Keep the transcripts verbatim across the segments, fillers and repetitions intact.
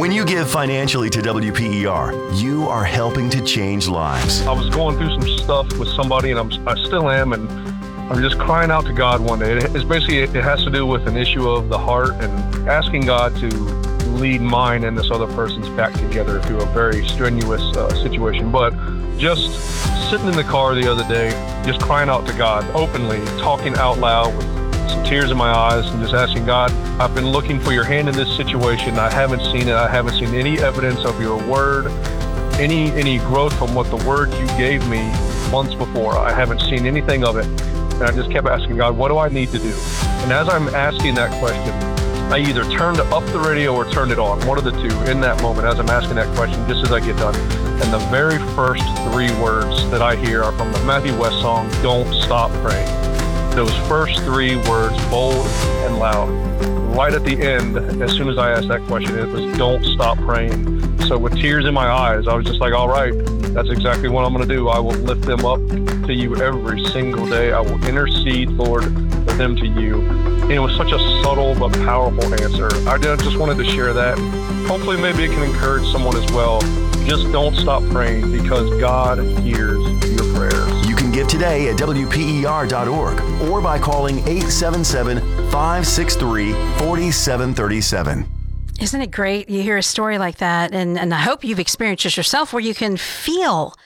When you give financially to W P E R, you are helping to change lives. I was going through some stuff with somebody, and I'm, I still am, and I'm just crying out to God one day. It's basically, it has to do with an issue of the heart and asking God to lead mine and this other person's back together through a very strenuous uh, situation. But just sitting in the car the other day, just crying out to God openly, talking out loud with some tears in my eyes and just asking God, I've been looking for your hand in this situation. I haven't seen it. I haven't seen any evidence of your word, any any growth from what the word you gave me months before. I haven't seen anything of it. And I just kept asking God, what do I need to do? And as I'm asking that question, I either turned up the radio or turned it on, one of the two, in that moment as I'm asking that question, just as I get done. And the very first three words that I hear are from the Matthew West song, Don't Stop Praying. Those first three words, bold and loud. Right at the end, as soon as I asked that question, it was, don't stop praying. So with tears in my eyes, I was just like, all right, that's exactly what I'm going to do. I will lift them up to you every single day. I will intercede, Lord, for them to you. And it was such a subtle but powerful answer. I just wanted to share that. Hopefully maybe it can encourage someone as well. Just don't stop praying, because God hears your prayers. You can give today at W P E R dot org or by calling eight seven seven, five six three, four seven three seven. Isn't it great? You hear a story like that, and, and I hope you've experienced this yourself, where you can feel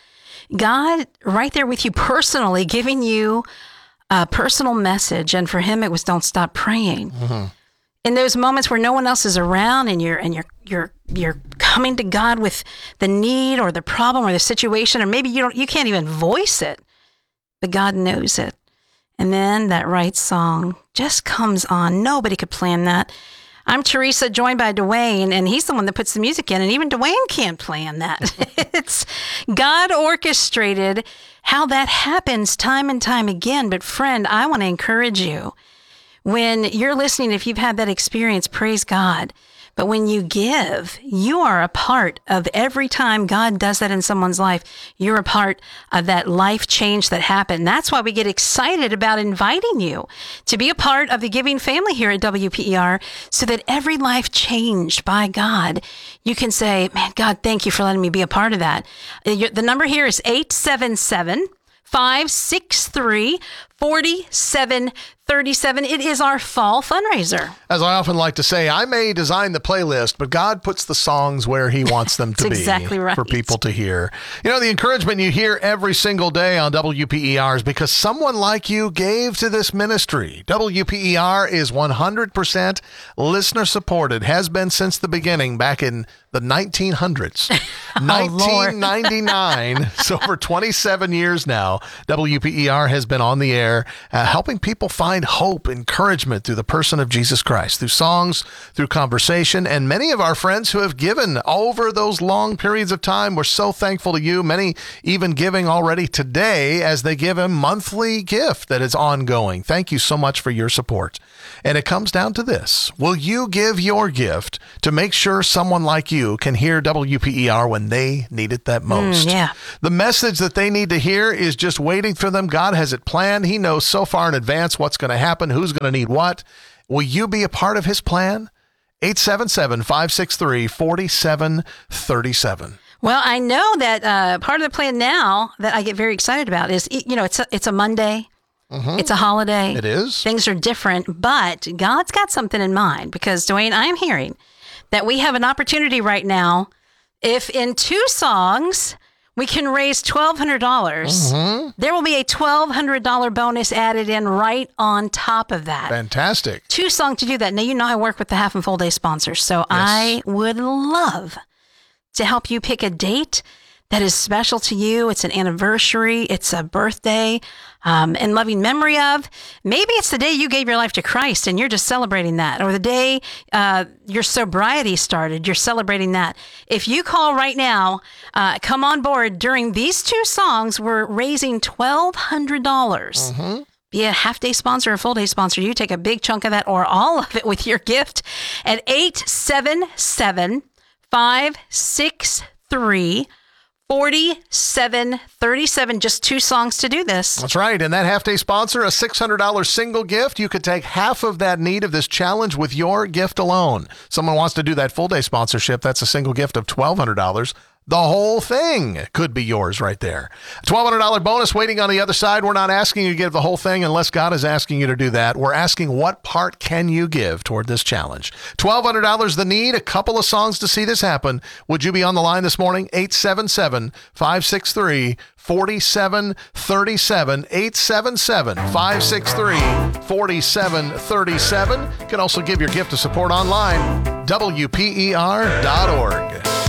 God right there with you personally, giving you a personal message. And for him, it was don't stop praying. Mm-hmm. In those moments where no one else is around, and you're and you're you're you're coming to God with the need or the problem or the situation, or maybe you don't you can't even voice it, but God knows it. And then that right song just comes on. Nobody could plan that. I'm Teresa, joined by Dwayne, and he's the one that puts the music in, and even Dwayne can't plan that. It's God orchestrated how that happens time and time again. But friend, I want to encourage you. When you're listening, if you've had that experience, praise God. But when you give, you are a part of every time God does that in someone's life. You're a part of that life change that happened. That's why we get excited about inviting you to be a part of the giving family here at W P E R, so that every life changed by God, you can say, man, God, thank you for letting me be a part of that. The number here is eight seven seven, five six three, four seven three seven. It is our fall fundraiser. As I often like to say, I may design the playlist, but God puts the songs where he wants them to be. Exactly right. For people to hear. You know, the encouragement you hear every single day on W P E R is because someone like you gave to this ministry. W P E R is one hundred percent listener supported, has been since the beginning back in the nineteen hundreds. Oh, nineteen ninety-nine. So for twenty-seven years now, W P E R has been on the air, uh, helping people find hope, encouragement through the person of Jesus Christ, through songs, through conversation, and many of our friends who have given over those long periods of time. We're so thankful to you. Many even giving already today as they give a monthly gift that is ongoing. Thank you so much for your support. And it comes down to this. Will you give your gift to make sure someone like you can hear W P E R when they need it that most? Mm, yeah. The message that they need to hear is just waiting for them. God has it planned. He knows so far in advance what's going to happen, who's going to need what. Will you be a part of his plan? eight seven seven, five six three, four seven three seven. Well, I know that uh, part of the plan now that I get very excited about is, you know, it's a, it's a Monday. Mm-hmm. It's a holiday. It is. Things are different, but God's got something in mind, because, Dwayne, I'm hearing that we have an opportunity right now. If in two songs we can raise twelve hundred dollars, mm-hmm. there will be a twelve hundred dollars bonus added in right on top of that. Fantastic. Two songs to do that. Now, you know I work with the half and full day sponsors, so yes. I would love to help you pick a date that is special to you. It's an anniversary. It's a birthday, um, in loving memory of. Maybe it's the day you gave your life to Christ and you're just celebrating that, or the day uh, your sobriety started. You're celebrating that. If you call right now, uh, come on board during these two songs. We're raising twelve hundred dollars. Mm-hmm. Be a half-day sponsor or a full-day sponsor. You take a big chunk of that or all of it with your gift at eight seven seven, five six three, forty-seven thirty-seven. Just two songs to do this. That's right. And that half-day sponsor, a six hundred dollars single gift. You could take half of that need of this challenge with your gift alone. Someone wants to do that full-day sponsorship. That's a single gift of twelve hundred dollars. The whole thing could be yours right there. twelve hundred dollars bonus waiting on the other side. We're not asking you to give the whole thing unless God is asking you to do that. We're asking what part can you give toward this challenge. twelve hundred dollars the need, a couple of songs to see this happen. Would you be on the line this morning? eight seven seven, five six three, four seven three seven. eight seven seven, five six three, four seven three seven. You can also give your gift of support online, W P E R dot org.